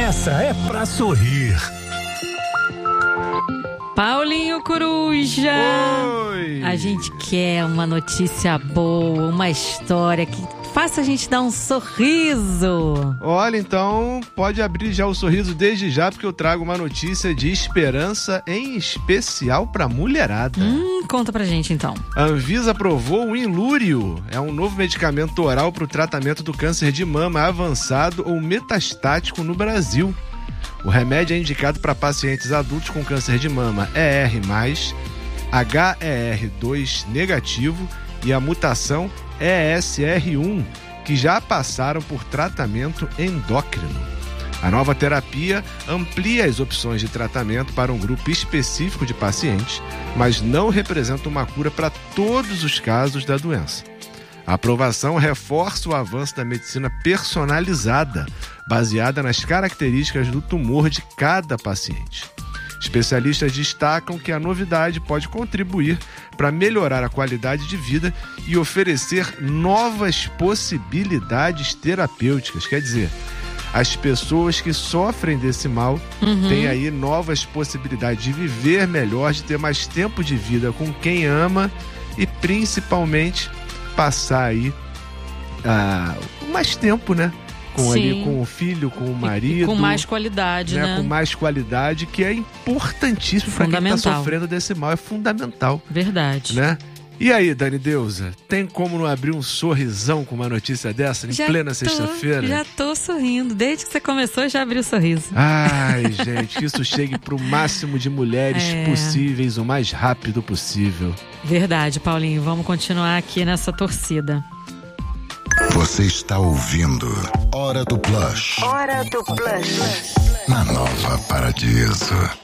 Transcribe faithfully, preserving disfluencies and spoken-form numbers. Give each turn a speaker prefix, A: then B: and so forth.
A: essa é pra sorrir.
B: Paulinho Coruja!
C: Oi!
B: A gente quer uma notícia boa, uma história que faça a gente dar um sorriso.
C: Olha, então pode abrir já o sorriso desde já, porque eu trago uma notícia de esperança, em especial pra mulherada.
B: Hum, conta pra gente então.
C: A Anvisa aprovou o Inlúrio. É um novo medicamento oral para o tratamento do câncer de mama avançado ou metastático no Brasil. O remédio é indicado para pacientes adultos com câncer de mama E R mais, H E R dois negativo e a mutação E S R um, que já passaram por tratamento endócrino. A nova terapia amplia as opções de tratamento para um grupo específico de pacientes, mas não representa uma cura para todos os casos da doença. A aprovação reforça o avanço da medicina personalizada, baseada nas características do tumor de cada paciente. Especialistas destacam que a novidade pode contribuir para melhorar a qualidade de vida e oferecer novas possibilidades terapêuticas. Quer dizer, as pessoas que sofrem desse mal
B: Uhum.
C: têm aí novas possibilidades de viver melhor, de ter mais tempo de vida com quem ama e principalmente passar aí ah, mais tempo, né? Com, ali, com o filho, com o marido.
B: E com mais qualidade, né?
C: né? Com mais qualidade, que é importantíssimo para quem está sofrendo desse mal. É fundamental.
B: Verdade.
C: Né? E aí, Dani Deusa, tem como não abrir um sorrisão com uma notícia dessa em
B: já
C: plena
B: tô,
C: sexta-feira?
B: Já tô sorrindo. Desde que você começou, já abriu o sorriso.
C: Ai, gente, que isso chegue pro máximo de mulheres
B: É.
C: possíveis, o mais rápido possível.
B: Verdade, Paulinho. Vamos continuar aqui nessa torcida.
D: Você está ouvindo Hora do Plush.
E: Hora do Plush.
D: Na Nova Paradiso.